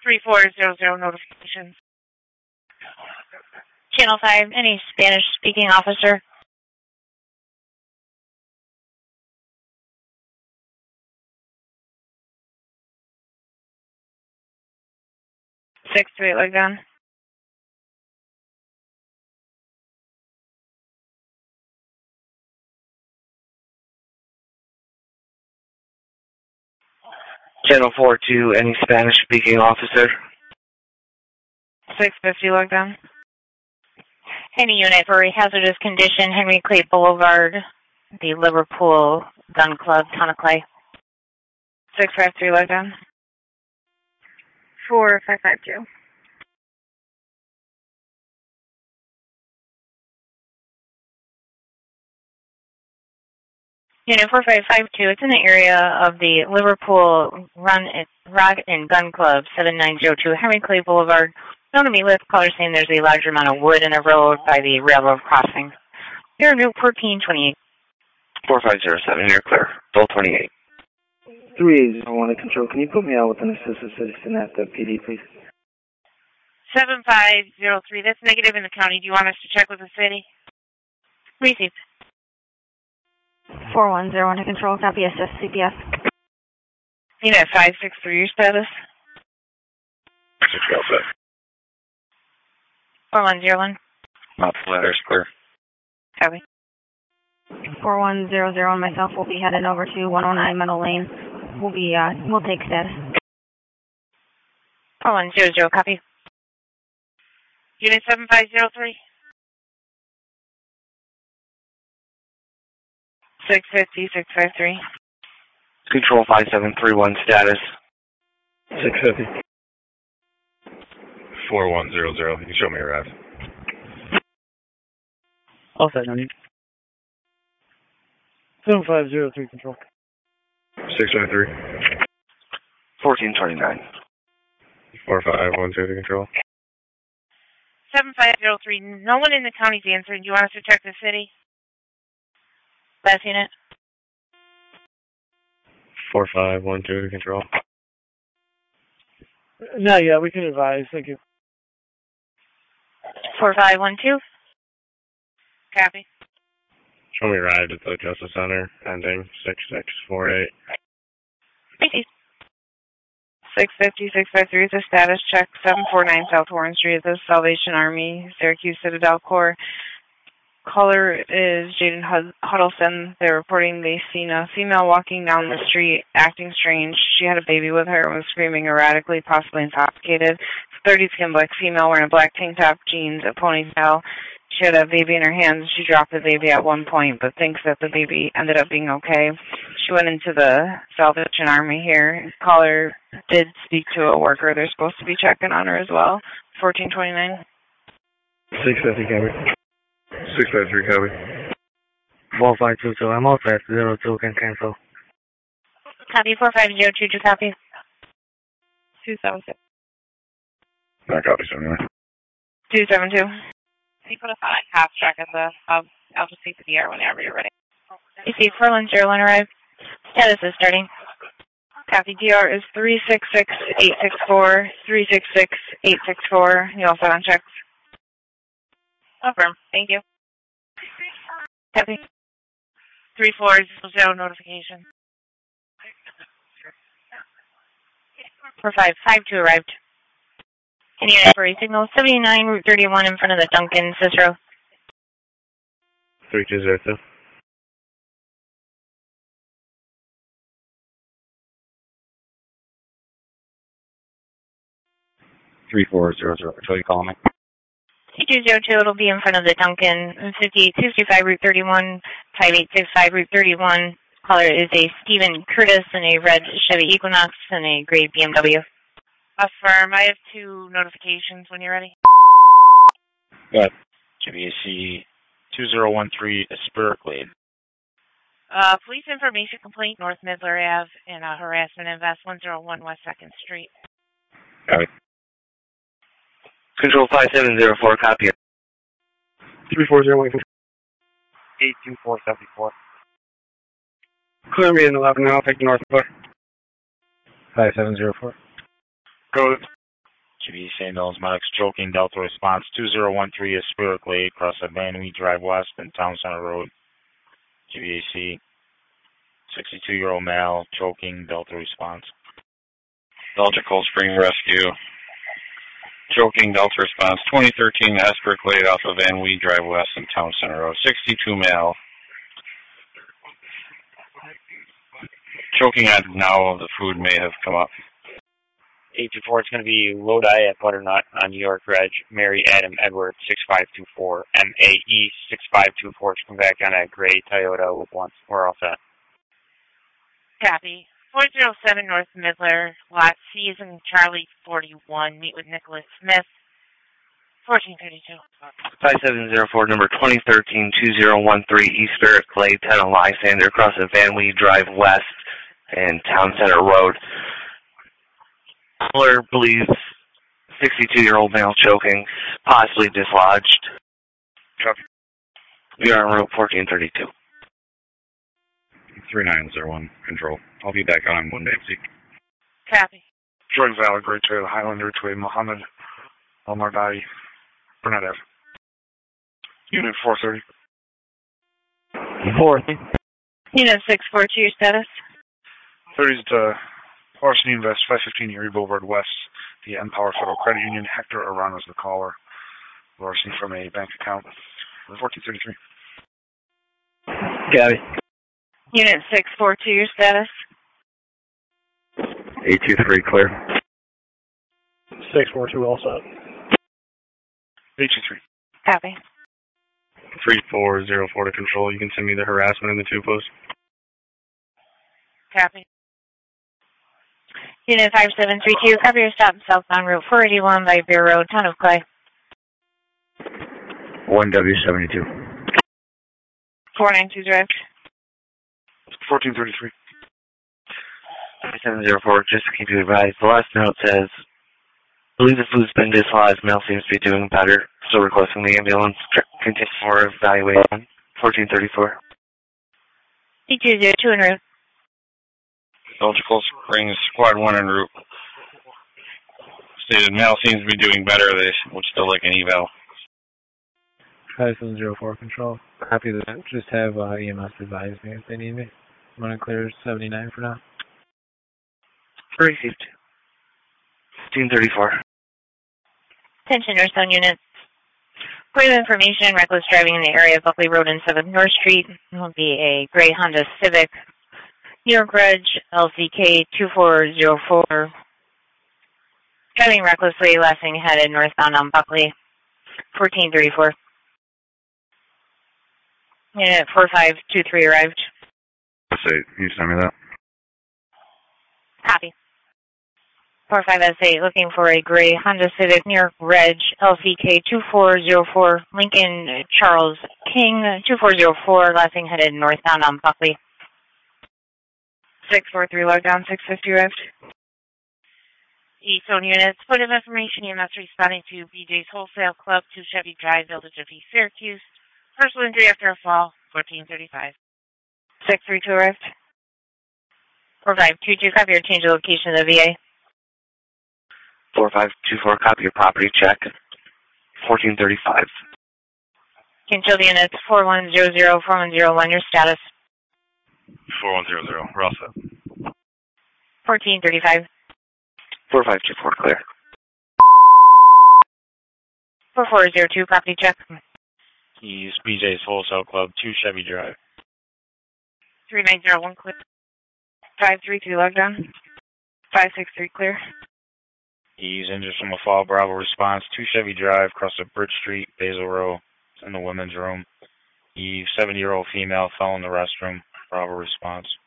3400 notifications. Channel 5, any Spanish-speaking officer? Six to eight, leg down. Channel 4 to any Spanish-speaking officer. 650, leg down. Any unit for a hazardous condition, Henry Clay Boulevard, the Liverpool Gun Club, Town of Clay. 653, leg down. 4552. Unit 4552, it's in the area of the Liverpool Rock and Gun Club, 7902, Henry Clay Boulevard. Known to me with caller saying there's a large amount of wood in the road by the railroad crossing. You're Newport 1428. 4507, you're clear. Bill 28. 3801 to control. Can you put me out with an assistant citizen at the PD, please? 7503, that's negative in the county. Do you want us to check with the city? Received. 4101 to control. Copy, assist CPS. Unit 563, your status? 4101. Mouth letters clear. Copy. 4100 and myself will be headed over to 109 Meadow Lane. We'll take status. 4100, copy. Unit 7503. 650, 653. Control 5731 status. 650. 4100. You can show me your arrive. All set, no need. 7503 control. 653. 1429. 4512 to control. 7503, no one in the county's answering. Do you want us to check the city? Last unit. 4512 to control. No, yeah, we can advise. Thank you. 4512. Copy. Show me arrived at the Justice Center, ending 6648. Received. 650, 653 is a status check. 749 South Warren Street is the Salvation Army, Syracuse Citadel Corps. Caller is Jaden Huddleston. They're reporting they seen a female walking down the street, acting strange. She had a baby with her and was screaming erratically, possibly intoxicated. 30 skin black female wearing a black tank top, jeans, a ponytail. She had a baby in her hands. She dropped the baby at one point, but thinks that the baby ended up being okay. She went into the Salvation Army here. Caller did speak to a worker. They're supposed to be checking on her as well. 1429. 650, copy. 653, copy. 4522, I'm all set. 02 can cancel. Copy, 4502 to copy. 276. Not copy, 79. 272. Can you put us on a half track of the hub? I'll just take the DR whenever you're ready. PC 4101 arrived. Status is starting. Copy, DR is 366864, 366864. You all set on checks? Confirm. Thank you. Copy. 3400 notification. 4552 arrived. Any unit for a signal 79 Route 31 in front of the Duncan Cicero. 3202. 3400. Patrol, you calling me? 2202, it'll be in front of the Duncan, 5865 Route 31, 5865 Route 31. Caller is a Stephen Curtis in a red Chevy Equinox and a gray BMW. Affirm. I have two notifications when you're ready. Go ahead. GBAC 2013 Spirit Glade. Police information complaint, North Midler Ave, and harassment and vest 101 West 2nd Street. Copy. Control 5704, copy. 3401, 82474. Clear me in 11 now, take the north. 5704. Go. GBA St. Mills Medics choking, Delta response 2013 is Spirit Glade, across the Van Wee Drive West and Town Center Road. GBAC, 62-year-old male choking, Delta response. Delta Cold Spring Rescue, choking, Delta response 2013 Spirit Glade off of Van Wee Drive West and Town Center Road. 62 male. Choking on now the food may have come up. 824, it's going to be Lodi at Butternut on New York Reg, Mary Adam Edward 6524, MAE 6524 to come back on a gray Toyota with one. We're all set. Copy. 407 North Midler, Lot C is in Charlie 41. Meet with Nicholas Smith, 1432. 5704, number 2013-2013, East Spirit Glade, Town of Lysander, across the Van Wee Drive West and Town Center Road. Caller believes 62-year-old male choking, possibly dislodged. Copy. We are on route 1432. 3901, control. I'll be back on Monday. Copy. Jordan Valley, Great Trail, Highlander, Ridgeway, Mohammed, Al-Mardai, Burnett Ave. Unit 430. 430. Unit 642, your status? 30's to Larceny Invest, 515 Erie Boulevard West, the Empower Federal Credit Union. Hector Aran was the caller. Larceny from a bank account. 1433. Gabby. Unit 642, your status? 823, clear. 642, all set. 823. Copy. 3404 to control. You can send me the harassment in the 2 post. Copy. Unit 5732, cover your stop southbound Route 481 by Beer Road, Town of Clay. 1W72. 492 drive. 1433. 5704, just to keep you advised, the last note says, believe the food's been dislodged, male seems to be doing better, still requesting the ambulance, continue for evaluation. 1434. C202 en route. Electrical Springs, Squad 1 en route. Stated male seems to be doing better. They would still like an eval. 5704 control. Happy to just have EMS advise me if they need me. I'm going to clear 79 for now. Received. 1534. Attention Earthstone units. Point of information, reckless driving in the area of Buckley Road and 7th North Street. It will be a gray Honda Civic. New York Reg, LCK 2404. Driving recklessly, last-thing headed northbound on Buckley. 1434. Unit 4523 arrived. Can you send me that? Copy. 45S8, looking for a gray Honda Civic, New York Reg, LCK 2404, Lincoln Charles King 2404, last thing headed northbound on Buckley. 643 log down, 650 arrived. Eastzone units, point of information, EMS responding to BJ's Wholesale Club, 2 Chevy Drive, Village of East Syracuse. Personal injury after a fall, 1435. 632 arrived. 4522, copy your change of location of the VA. 4524, copy your property check. 1435. Control units 4100, 4101, your status. 4100, we're all set. 1435. 4524, clear. 4402, property check. He's BJ's Wholesale Club, 2 Chevy Drive. 3901, clear. 533 log down. 563 clear. He's injured from a fall. Bravo response. 2 Chevy Drive, across the Bridge Street, Basil Row, in the women's room. The 70-year-old female fell in the restroom. Bravo response.